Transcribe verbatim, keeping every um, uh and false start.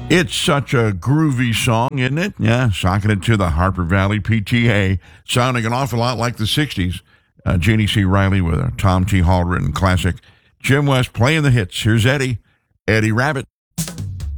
It's such a groovy song, isn't it? Yeah, socking it to the Harper Valley P T A, sounding an awful lot like the sixties. Uh, Janie C. Riley with a Tom T. Hall written classic. Jim West playing the hits. Here's Eddie, Eddie Rabbit.